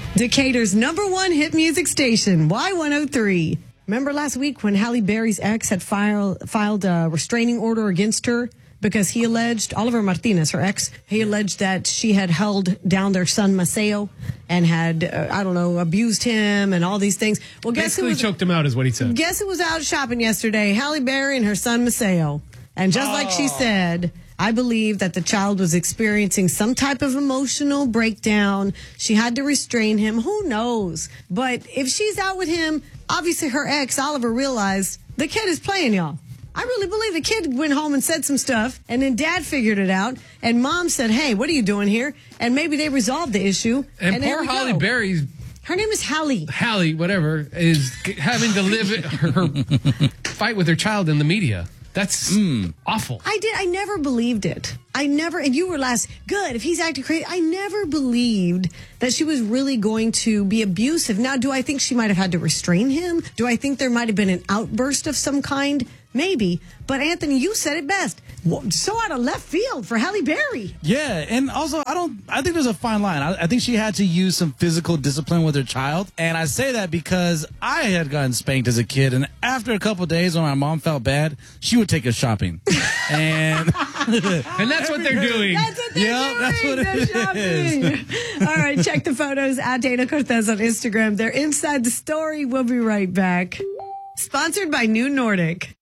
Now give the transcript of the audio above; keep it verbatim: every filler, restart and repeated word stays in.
Decatur's number one hit music station, Y one oh three. Remember last week when Halle Berry's ex had filed, filed a restraining order against her because he alleged, Oliver Martinez, her ex, he alleged that she had held down their son Maceo and had, uh, I don't know, abused him and all these things. Well, guess Basically who was, choked him out is what he said. Guess who was out shopping yesterday? Halle Berry and her son Maceo. And just oh. like she said, I believe that the child was experiencing some type of emotional breakdown. She had to restrain him. Who knows? But if she's out with him, obviously her ex, Oliver, realized the kid is playing, y'all. I really believe the kid went home and said some stuff, and then dad figured it out, and mom said, hey, what are you doing here? And maybe they resolved the issue. And, and poor Halle go. Berry's... Her name is Halle. Halle, whatever, is having to live her, her fight with her child in the media. That's mm. awful. I did. I never believed it. I never, and you were last, good, if he's acting crazy. I never believed that she was really going to be abusive. Now, do I think she might have had to restrain him? Do I think there might have been an outburst of some kind? Maybe. But Anthony, you said it best. So out of left field for Halle Berry. Yeah, and also I don't. I think there's a fine line. I, I think she had to use some physical discipline with her child, and I say that because I had gotten spanked as a kid, and after a couple of days when my mom felt bad, she would take us shopping, and and that's what they're doing. That's what they're yep, doing. That's what they're it shopping. is. All right, check the photos at Dana Cortez on Instagram. They're inside the story. We'll be right back. Sponsored by New Nordic.